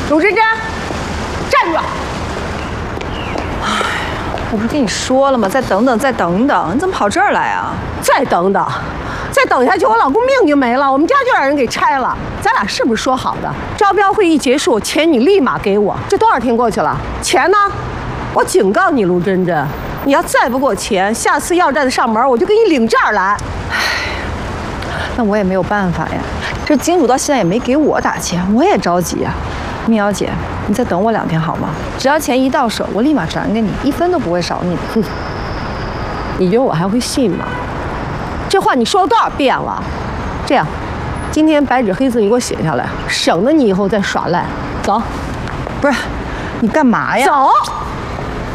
鲁真真，站住！ 我不是跟你说了吗？再等等，再等等，你怎么跑这儿来啊？ 再等等，再等下去，我老公命就没了，我们家就让人给拆了。咱俩是不是说好的，招标会一结束，钱你立马给我？这多少天过去了，钱呢？我警告你，卢真真，你要再不给我钱，下次要债的上门，我就给你领这儿来。 那我也没有办法呀。这金主到现在也没给我打钱，我也着急呀。蜜瑶姐，你再等我2天好吗？只要钱一到手，我立马转给你，1分都不会少你的。 你觉得我还会信吗？这话你说了多少遍了？这样，今天白纸黑字你给我写下来，省得你以后再耍赖。走。 不是，你干嘛呀？ 走。